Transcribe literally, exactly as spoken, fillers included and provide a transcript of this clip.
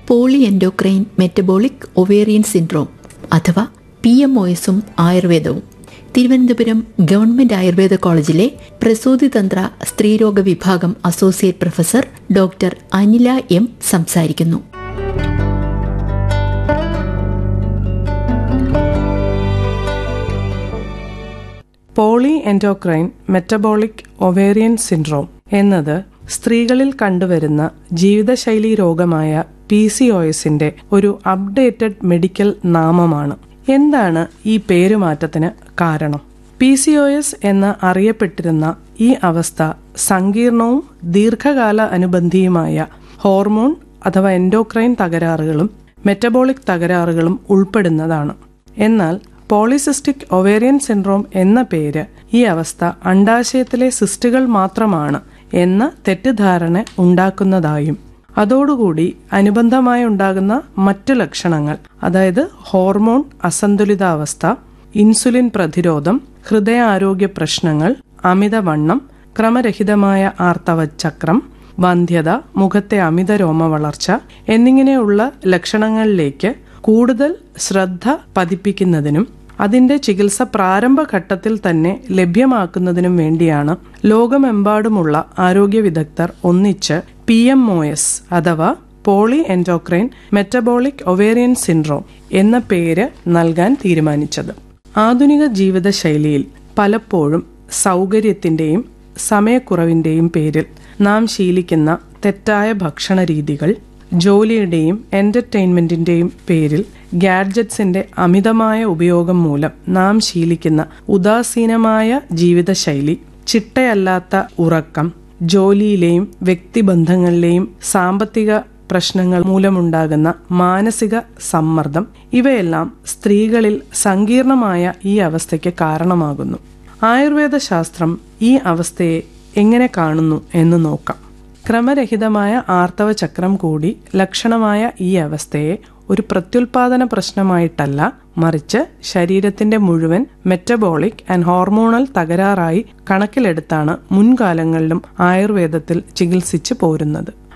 Poly endocrine metabolic ovarian syndrome അഥവാ P M O എസും ആയുർവേദവും. Thiruvananthapuram government Ayurveda കോളേജിലെ പ്രസൂതിതന്ത്ര സ്ത്രീരോഗ വിഭാഗം associate professor doctor Anila M സംസാരിക്കുന്നു. Poly endocrine metabolic ovarian syndrome എന്നത് സ്ത്രീകളിൽ കണ്ടുവരുന്ന ജീവിതശൈലി രോഗമായ പി സി ഒ എസിന്റെ ഒരു അപ്ഡേറ്റഡ് മെഡിക്കൽ നാമമാണ്. എന്താണ് ഈ പേരുമാറ്റത്തിന് കാരണം? പി സി ഒ എസ് എന്ന് അറിയപ്പെട്ടിരുന്ന ഈ അവസ്ഥ സങ്കീർണവും ദീർഘകാല അനുബന്ധിയുമായ ഹോർമോൺ അഥവാ എൻഡോക്രൈൻ തകരാറുകളും മെറ്റബോളിക് തകരാറുകളും ഉൾപ്പെടുന്നതാണ്. എന്നാൽ പോളിസിസ്റ്റിക് ഒവേറിയൻ സിൻഡ്രോം എന്ന പേര് ഈ അവസ്ഥ അണ്ഡാശയത്തിലെ സിസ്റ്റുകൾ മാത്രമാണ് എന്ന തെറ്റിദ്ധാരണ ഉണ്ടാക്കുന്നതായും അതോടുകൂടി അനുബന്ധമായി ഉണ്ടാകുന്ന മറ്റു ലക്ഷണങ്ങൾ, അതായത് ഹോർമോൺ അസന്തുലിതാവസ്ഥ, ഇൻസുലിൻ പ്രതിരോധം, ഹൃദയാരോഗ്യ പ്രശ്നങ്ങൾ, അമിതവണ്ണം, ക്രമരഹിതമായ ആർത്തവചക്രം, വന്ധ്യത, മുഖത്തെ അമിത രോമ വളർച്ച എന്നിങ്ങനെയുള്ള ലക്ഷണങ്ങളിലേക്ക് കൂടുതൽ ശ്രദ്ധ പതിപ്പിക്കുന്നതിനും അതിന്റെ ചികിത്സ പ്രാരംഭഘട്ടത്തിൽ തന്നെ ലഭ്യമാക്കുന്നതിനും വേണ്ടിയാണ് ലോകമെമ്പാടുമുള്ള ആരോഗ്യ വിദഗ്ധർ ഒന്നിച്ച് പി എം ഒ എസ് അഥവാ poly endocrine metabolic ovarian syndrome എന്ന പേര് നൽകാൻ തീരുമാനിച്ചത്. ആധുനിക ജീവിതശൈലിയിൽ പലപ്പോഴും സൗകര്യത്തിന്റെയും സമയക്കുറവിന്റെയും പേരിൽ നാം ശീലിക്കുന്ന തെറ്റായ ഭക്ഷണ രീതികൾ, ജോലിയുടെയും എന്റർടൈൻമെന്റിന്റെയും പേരിൽ ഗാഡ്ജറ്റ്സിന്റെ അമിതമായ ഉപയോഗം മൂലം നാം ശീലിക്കുന്ന ഉദാസീനമായ ജീവിതശൈലി, ചിട്ടയല്ലാത്ത ഉറക്കം, ജോലിയിലെയും വ്യക്തിബന്ധങ്ങളിലെയും സാമ്പത്തിക പ്രശ്നങ്ങൾ മൂലമുണ്ടാകുന്ന മാനസിക സമ്മർദ്ദം ഇവയെല്ലാം സ്ത്രീകളിൽ സങ്കീർണമായ ഈ അവസ്ഥയ്ക്ക് കാരണമാകുന്നു. ആയുർവേദ ശാസ്ത്രം ഈ അവസ്ഥയെ എങ്ങനെ കാണുന്നു എന്ന് നോക്കാം. ക്രമരഹിതമായ ആർത്തവ ചക്രം കൂടി ലക്ഷണമായ ഈ അവസ്ഥയെ ഒരു പ്രത്യുൽപാദന പ്രശ്നമായിട്ടല്ല, മറിച്ച് ശരീരത്തിന്റെ മുഴുവൻ മെറ്റബോളിക് ആൻഡ് ഹോർമോണൽ തകരാറായി കണക്കിലെടുത്താണ് മുൻകാലങ്ങളിലും ആയുർവേദത്തിൽ ചികിത്സിച്ചു പോരുന്നത്.